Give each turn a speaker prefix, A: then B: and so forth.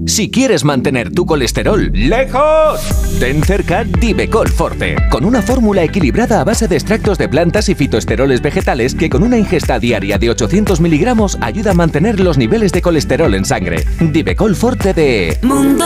A: Si quieres mantener tu colesterol lejos, ten cerca Divecol Forte, con una fórmula equilibrada a base de extractos de plantas y fitoesteroles vegetales que con una ingesta diaria de 800 miligramos ayuda a mantener los niveles de colesterol en sangre. Divecol Forte de Mundo